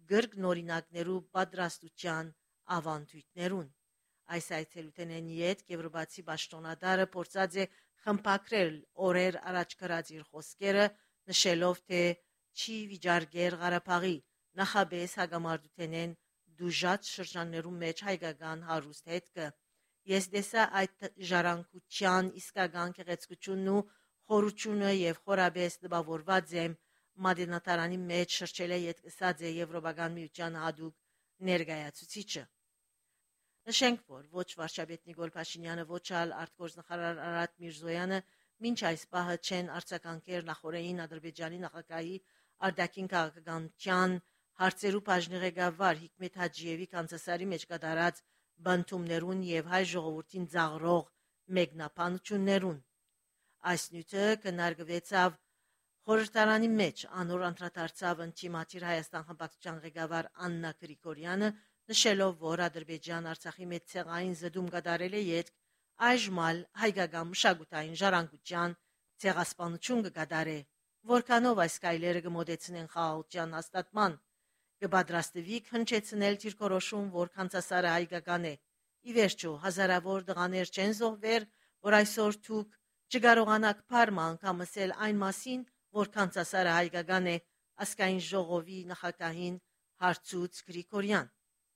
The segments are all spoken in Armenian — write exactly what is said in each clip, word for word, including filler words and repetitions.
գրգնորինակներու պատրաստության ավանդույթներուն։ Այս այցելութենեն յետ Եվրոպացի պաշտոնադարը փորձած է խմբակրել օրեր առաջ գրած իր խոսքերը, նշելով, թե չի վիճարկեր Ղարաբաղի նախաբես հագամարտութենեն դուժած շրջաններու մեջ հայկական հարուստ հետքը։ Ես դեսա այդ ժառանգության իսկական գեղեցկությունն ու խորությունը եւ խորաբես տպավորված եմ մատենատարանի մեջ շրջել է ետկսած է Եվրոպական միության հadoop ներկայացուցիչը։ Նշենք, որ ոչ վարչապետ Նիկոլ Փաշինյանը, ոչ ալ արտգործնախարար Արարատ Միրզոյանը մինչ այս պահը չեն արձագանքեր նախորդին Ադրբեջանի նախագահի արտաքին քաղաքականության հարցերու բաժնի ղեկավար Հիկմետ Հաջիևի կանցասարի մեջ կատարած բանտումներուն եւ հայ ժողովրդին ծաղրող մեկնաբանություններուն։ Այս նյութը կնարգվեցավ խորհրդարանի մեջ անոր անդրադարձավ Ընտիմատիր Հայաստան խմբակցության ղեկավար Աննա Գրիգորյանը, նշելով, որ Ադրբեջան Արցախի մեջ ցեղային զդում կատարել է յետք այժմալ հայկական մշակութային ժառանգության ցեղասպանություն կկատարե, որքանով այս կայլերը կմոտեցնեն խաղաղության հաստատման, կպատրաստվի հնչեցնել դիրքորոշում, որ կանցասարը հայկական է։ Ի վերջո, հազարավոր տղաներ չեն զոհվեր, որ այսօր դուք չկարողանաք փառման անգամ ասել այն մասին, որ կանցասարը հայկական է, ասկային ժողովի նախագահին հարցուց Գրիգորյան։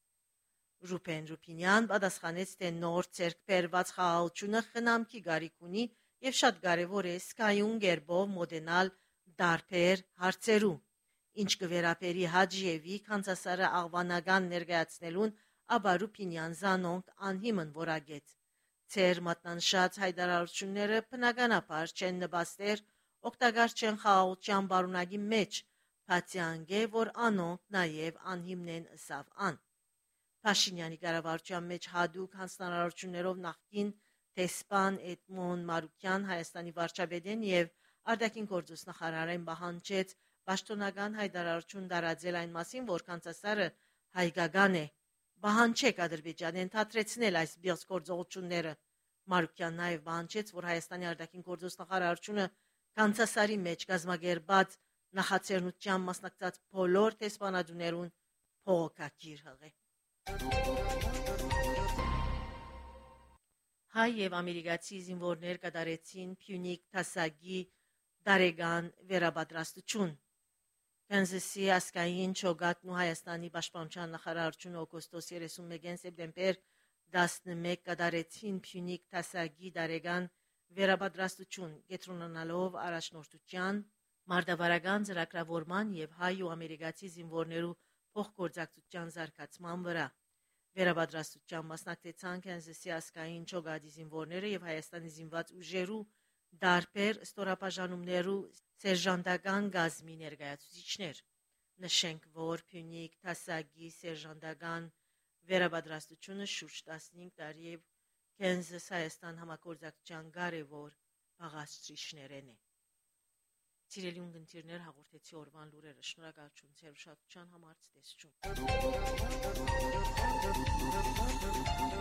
Ռուբեն Ռուբինյան պատասխանեց, թե նոր ցերկ բերված խաղաղությունը խնամքի գարիք ունի եւ շատ կարեւոր է սկայուն գերբով մոտենալ դարբեր հարցերու։ Ինչ կվերապերի Հաջիևի կանցասարը աղվանական ներկայացնելուն, ապա Ռուբինյան զանոնք անհիմն որագեց։ Ցեր մատնանշած հայտարարությունները բնականաբար չեն նպաստեր, օգտակար չեն խաղաղության բարունակի մեջ, բացի անգե, որ անոնք նաեւ անհիմն են ըսավ ան։ Փաշինյանի կառավարության մեջ հadoop հանձնարարություններով նախկին դեսպան Էդմոն Մարուկյան Հայաստանի վարչապետին եւ արտաքին գործոս նախարարին պահանջեց պաշտոնական հայտարարություն տարածել այն մասին, որ կանցասարը հայկական է։ Պահանջեք Ադրբեջանին թատրեցնել այս բիոսգործողությունները։ Մարուկյան նաեւ պահանջեց, որ Հայաստանի արտաքին գործոս նախարարությունը կանցասարի մեջ կազմակերպած նախաձեռնության մասնակցած բոլոր դեսպանատուներուն փողոքագիր հղե։ Հայ եւ ամերիկացի զինվորներ կատարեցին Փյունիկ տասագի դարեգան վերապատրաստություն։ Քանզասի ասկային ճոգատն ու Հայաստանի պաշտպանության նախարարությունը օգոստոս երեսունմեկին սեպտեմբեր տասնմեկ կատարեցին Փյունիկ տասագի դարեգան վերապատրաստություն, կենտրոնանալով առաջնորդության, մարտավարական ծրագրավորման եւ հայ ու ամերիկացի զինվորներու փոխգործակցության զարգացման վրա։ Վերապատրաստության մասնակցեցան Քանզասի ասկային ճոգատի զինվորները եւ Հայաստանի զինված ուժերու դարբեր ստորաբաժանումներու սերժանտական գազմի ներկայացուցիչներ։ Նշենք, որ Փյունիկ տասագի սերժանտական վերապատրաստությունը շուրջ տասնհինգ տարի է Քանզաս Հայաստան համագործակցության կարևոր բաղադրիչներն է։ Սիրելի ունկնդիրներ, հաղորդեցի օրվան լուրերը։ Շնորհակալություն ձեր ուշադրության համար։ Ցտեսություն։